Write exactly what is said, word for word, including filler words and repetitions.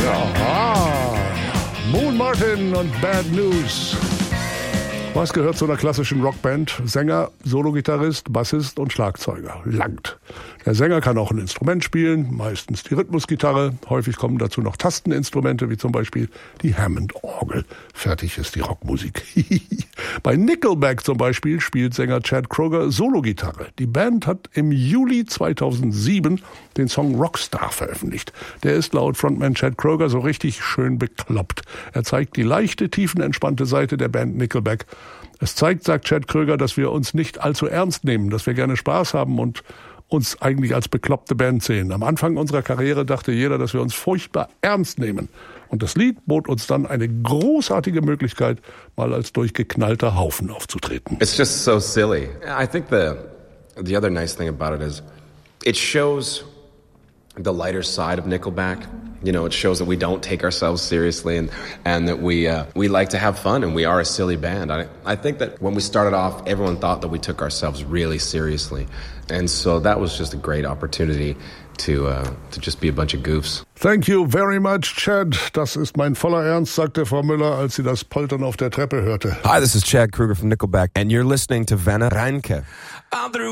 Aha. Moon Martin und Bad News. Was gehört zu einer klassischen Rockband? Sänger, Sologitarrist, Bassist und Schlagzeuger. Langt. Der Sänger kann auch ein Instrument spielen, meistens die Rhythmusgitarre. Häufig kommen dazu noch Tasteninstrumente, wie zum Beispiel die Hammond-Orgel. Fertig ist die Rockmusik. Bei Nickelback zum Beispiel spielt Sänger Chad Kroeger Sologitarre. Die Band hat im Juli zweitausendsieben den Song Rockstar veröffentlicht. Der ist laut Frontman Chad Kroeger so richtig schön bekloppt. Er zeigt die leichte, tiefenentspannte Seite der Band Nickelback. Es zeigt, sagt Chad Kroeger, dass wir uns nicht allzu ernst nehmen, dass wir gerne Spaß haben und uns eigentlich als bekloppte Band sehen. Am Anfang unserer Karriere dachte jeder, dass wir uns furchtbar ernst nehmen. Und das Lied bot uns dann eine großartige Möglichkeit, mal als durchgeknallter Haufen aufzutreten. It's just so silly. I think the the other nice thing about it is it shows the lighter side of Nickelback. You know, it shows that we don't take ourselves seriously and and that we uh, we like to have fun and we are a silly band. I I think that when we started off, everyone thought that we took ourselves really seriously, and so that was just a great opportunity to uh, to just be a bunch of goofs. Thank you very much, Chad. Das ist mein voller Ernst, sagte Frau Müller, als sie das Poltern auf der Treppe hörte. Hi, this is Chad Kroeger from Nickelback, and you're listening to Werner Reinke.